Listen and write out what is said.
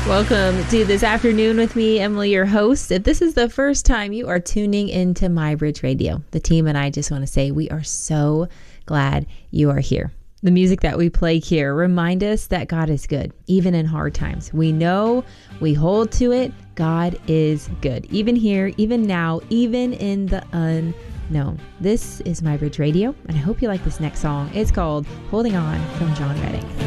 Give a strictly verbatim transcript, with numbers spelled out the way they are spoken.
Welcome to This Afternoon with me, Emily, your host. If this is the first time you are tuning into MyBridge Radio, the team and I just want to say we are so glad you are here. The music that we play here remind us that God is good, even in hard times. We know, we hold to it. God is good, even here, even now, even in the unknown. This is MyBridge Radio, and I hope you like this next song. It's called Holding On from John Redding.